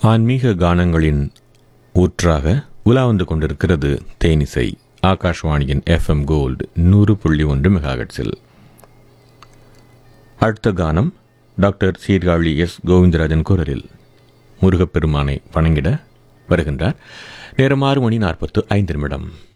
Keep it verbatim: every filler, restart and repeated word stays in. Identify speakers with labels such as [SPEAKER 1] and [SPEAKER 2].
[SPEAKER 1] ஆன்மீக கானங்களின் ஊற்றாக உலா வந்து கொண்டிருக்கிறது தேனிசை. ஆகாஷ்வாணியின் எஃப்எம் கோல்டு நூறு புள்ளி ஒன்று மெகாஹெட்ஸில். அடுத்த கானம் டாக்டர் சீர்காழி எஸ் கோவிந்தராஜன் குரலில் முருகப்பெருமானை வணங்கிட வருகின்றார். நேரம் ஆறு மணி நாற்பத்து ஐந்து நிமிடம்.